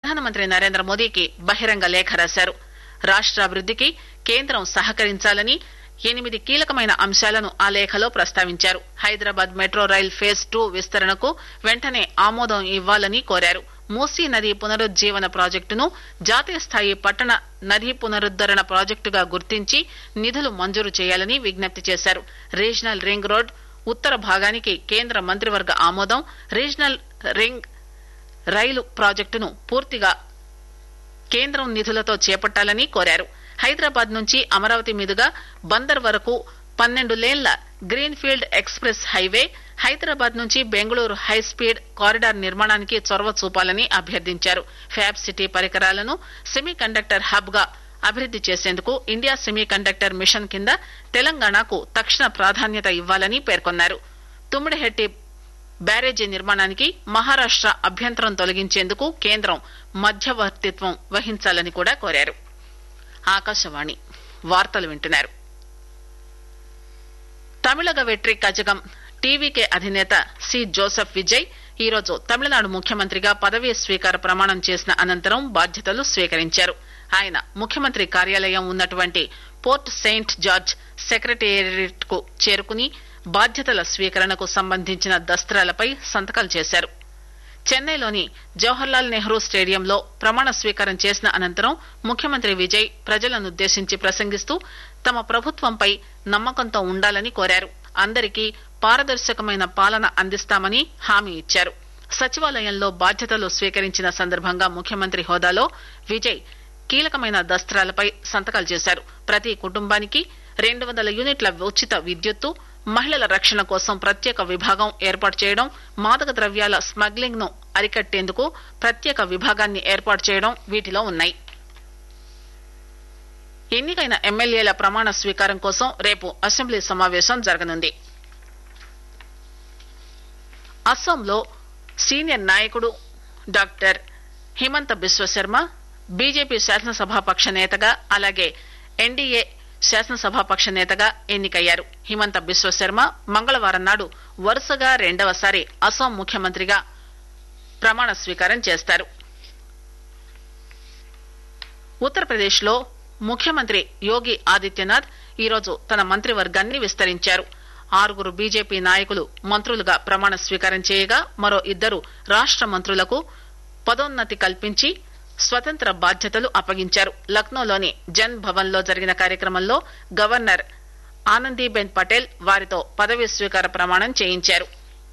ప్రధానమంత్రి నరేంద్ర మోదీకి బహిరంగ లేఖ రాశారు. రాష్టాభివృద్దికి కేంద్రం సహకరించాలని 8 కీలకమైన అంశాలను ఆ లేఖలో ప్రస్తావించారు. హైదరాబాద్ మెట్రో రైల్ ఫేజ్ 2 విస్తరణకు వెంటనే ఆమోదం ఇవ్వాలని కోరారు. మూసీ నదీ పునరుజ్జీవన ప్రాజెక్టును జాతీయ స్థాయి పట్టణ నదీ పునరుద్దరణ ప్రాజెక్టుగా గుర్తించి నిధులు మంజూరు చేయాలని విజ్ఞప్తి చేశారు. రీజనల్ రింగ్ రోడ్ ఉత్తర భాగానికి కేంద్ర మంత్రివర్గ ఆమోదం, రీజనల్ రింగ్ రైలు ప్రాజెక్టును పూర్తిగా కేంద్రం నిధులతో చేపట్టాలని కోరారు. హైదరాబాద్ నుంచి అమరావతి మీదుగా బందర్ వరకు 12 లేన్ల గ్రీన్ఫీల్డ్ ఎక్స్ప్రెస్ హైవే, హైదరాబాద్ నుంచి బెంగళూరు హైస్పీడ్ కారిడార్ నిర్మాణానికి చొరవ చూపాలని అభ్యర్థించారు. ఫ్యాబ్ సిటీ పరికరాలను సెమీ కండక్టర్ హబ్ గా అభివృద్ది చేసేందుకు ఇండియా సెమీ కండక్టర్ మిషన్ కింద తెలంగాణకు తక్షణ ప్రాధాన్యత ఇవ్వాలని పేర్కొన్నారు. తుమ్మిడిహెట్టి బ్యారేజీ నిర్మాణానికి మహారాష్ట అభ్యంతరం తొలగించేందుకు కేంద్రం మధ్యవర్తిత్వం వహించాలని కూడా కోరారు. ఆకాశవాణి వార్తలు వింటున్నారు. తమిళగ వెట్రి కజగం టీవీకే అధినేత సి జోసెఫ్ విజయ్ ఈరోజు తమిళనాడు ముఖ్యమంత్రిగా పదవీ స్వీకార ప్రమాణం చేసిన అనంతరం బాధ్యతలు స్వీకరించారు. ఆయన ముఖ్యమంత్రి కార్యాలయం ఉన్నటువంటి పోర్ట్ సెయింట్ జార్జ్ సెక్రటేరియట్ కు చేరుకుని బాధ్యతల స్వీకరణకు సంబంధించిన దస్త్రాలపై సంతకాలు చేశారు. చెన్నైలోని జవహర్లాల్ నెహ్రూ స్టేడియంలో ప్రమాణ స్వీకారం చేసిన అనంతరం ముఖ్యమంత్రి విజయ్ ప్రజలనుద్దేశించి ప్రసంగిస్తూ తమ ప్రభుత్వంపై నమ్మకంతో ఉండాలని కోరారు. అందరికీ పారదర్శకమైన పాలన అందిస్తామని హామీ ఇచ్చారు. సచివాలయంలో బాధ్యతలు స్వీకరించిన సందర్భంగా ముఖ్యమంత్రి హోదాలో విజయ్ కీలకమైన దస్త్రాలపై సంతకాలు చేశారు. ప్రతి కుటుంబానికి 200 యూనిట్ల ఉచిత విద్యుత్తు, మహిళల రక్షణ కోసం ప్రత్యేక విభాగం ఏర్పాటు చేయడం, మాదక ద్రవ్యాల స్మగ్లింగ్ ను అరికట్టేందుకు ప్రత్యేక విభాగాన్ని ఏర్పాటు చేయడం వీటిలో ఉన్నాయి. ఎన్నికైన ఎమ్మెల్యేల ప్రమాణ స్వీకారం కోసం రేపు అసెంబ్లీ సమావేశం జరగనుంది. అస్సాంలో సీనియర్ నాయకుడు డాక్టర్ హిమంత బిశ్వశర్మ బీజేపీ శాసనసభాపక్ష నేతగా, అలాగే ఎన్డీఏ శాసనసభాపక్ష నేతగా ఎన్నికయ్యారు. హిమంత బిశ్వశర్మ మంగళవారం నాడు వరుసగా 2వసారి అస్సాం ముఖ్యమంత్రిగా ప్రమాణ స్వీకారం చేస్తారు. ఉత్తరప్రదేశ్ లో ముఖ్యమంత్రి యోగి ఆదిత్యనాథ్ ఈరోజు తన మంత్రివర్గాన్ని విస్తరించారు. 6 బీజేపీ నాయకులు మంత్రులుగా ప్రమాణ స్వీకారం చేయగా మరో 2 రాష్ట మంత్రులకు పదోన్నతి కల్పించి స్వతంత్ర బాధ్యతలు అప్పగించారు. లక్నోలోని జన్ భవన్ లో జరిగిన కార్యక్రమంలో గవర్నర్ ఆనందీబెన్ పటేల్ వారితో పదవీ స్వీకార ప్రమాణం చేయించారు.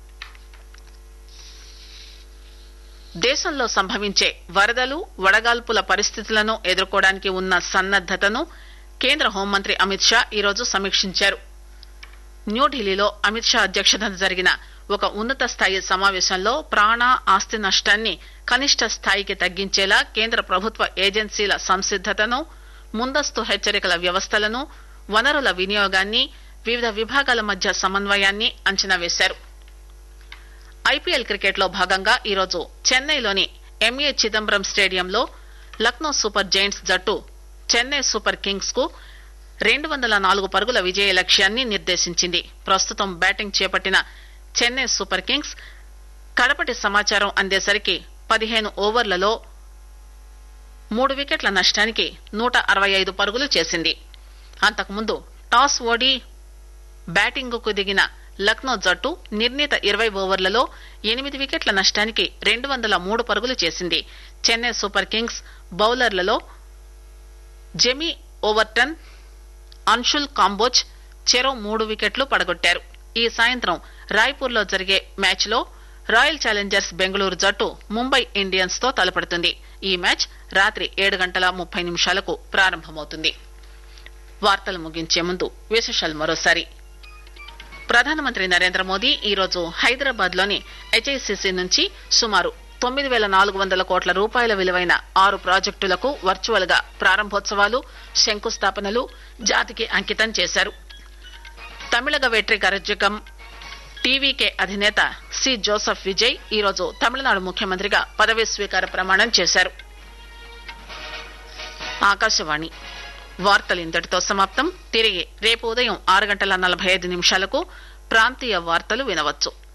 దేశంలో సంభవించే వరదలు, వడగాల్పుల పరిస్థితులను ఎదుర్కోవడానికి ఉన్న సన్నద్దతను కేంద్ర హోంమంత్రి అమిత్ షా ఈరోజు సమీక్షించారు. న్యూఢిల్లీలో అమిత్ షా అధ్యక్షతన జరిగిన ఒక ఉన్నత స్థాయి సమావేశంలో ప్రాణ, ఆస్తి నష్టాన్ని కనిష్ట స్థాయికి తగ్గించేలా కేంద్ర ప్రభుత్వ ఏజెన్సీల సంసిద్దతను, ముందస్తు హెచ్చరికల వ్యవస్థలను, వనరుల వినియోగాన్ని, వివిధ విభాగాల మధ్య సమన్వయాన్ని అంచనా వేశారు. ఐపీఎల్ క్రికెట్ లో భాగంగా ఈరోజు చెన్నైలోని ఎంఏ చిదంబరం స్టేడియంలో లక్నో సూపర్ జైంట్స్ జట్టు చెన్నై సూపర్ కింగ్స్ కు 204 పరుగుల విజయ లక్ష్యాన్ని నిర్దేశించింది. ప్రస్తుతం బ్యాటింగ్ చేపట్టిన చెన్నై సూపర్ కింగ్స్ కడపటి సమాచారం అందేసరికి 15 ఓవర్లలో 3 వికెట్ల నష్టానికి 165 పరుగులు చేసింది. అంతకుముందు టాస్ ఓడి బ్యాటింగ్ కు దిగిన లక్నో జట్టు నిర్ణీత 20 ఓవర్లలో 8 వికెట్ల నష్టానికి 203 పరుగులు చేసింది. చెన్నై సూపర్ కింగ్స్ బౌలర్లలో జెమీ ఓవర్టన్, అన్షుల్ కాంబోజ్ చెరో 3 వికెట్లు పడగొట్టారు. ఈ సాయంత్రం రాయ్పూర్ లో జరిగే మ్యాచ్ లో రాయల్ ఛాలెంజర్స్ బెంగళూరు జట్టు ముంబై ఇండియన్స్ తో తలపడుతుంది. ఈ మ్యాచ్ రాత్రి 7:30 ప్రారంభమవుతుంది. వార్తలు ముగించే ముందు విశేషాలు మరోసారి. ప్రధానమంత్రి నరేంద్ర మోదీ ఈరోజు హైదరాబాద్ లోని హెచ్ఐసిసి నుంచి సుమారు 9,400 కోట్ల రూపాయల విలువైన 6 ప్రాజెక్టులకు వర్చువల్ గా ప్రారంభోత్సవాలు, శంకుస్థాపనలు జాతికి అంకితం చేశారు. తమిళగ వెట్రి కజగం టీవీకే అధినేత సి జోసెఫ్ విజయ్ ఈరోజు తమిళనాడు ముఖ్యమంత్రిగా పదవీ స్వీకార ప్రమాణం చేశారు. ఆకాశవాణి వార్తలు ఇంతటితో సమాప్తం. తిరిగి రేపు ఉదయం 6:45 ప్రాంతీయ వార్తలు వినవచ్చు.